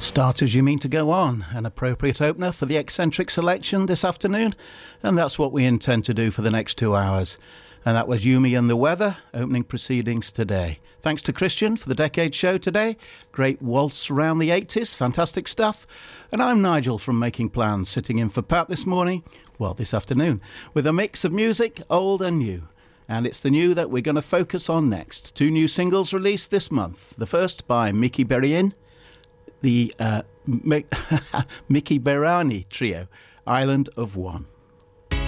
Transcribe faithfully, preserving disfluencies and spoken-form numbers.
Start as you mean to go on, an appropriate opener for the eccentric selection this afternoon, and that's what we intend to do for the next two hours. And that was Yumi and the Weather, opening proceedings today. Thanks to Christian for the Decade Show today. Great waltz around the eighties, fantastic stuff. And I'm Nigel from Making Plans, sitting in for Pat this morning, well, this afternoon, with a mix of music, old and new. And it's the new that we're going to focus on next. Two new singles released this month. The first by Miki Berean, the uh, Mickey Berani Trio, Island of One.